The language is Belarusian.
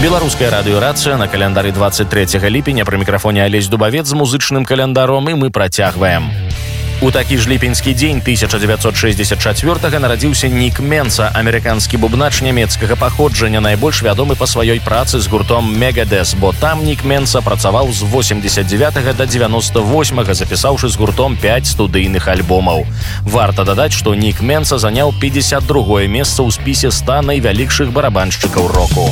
Беларуская радыёрацыя на календары 23 ліпеня. Пры мікрафоне Алесь Дубавец з музычным календаром, і мы працягваем. У такі ж ліпеньскі дзень 1964-га нарадзіўся Нік Менса, амерыканскі бубнач нямецкага паходжання, найбольш вядомы па сваёй працы з гуртом Megadeth, бо там Нік Менса працаваў з 89 да 98, запісаўшы з гуртом 5 студыйных альбомаў. Варта дадаць, што Нік Менса заняў 52-е месца ў спісе 100 найвялікшых барабаншчыкаў року.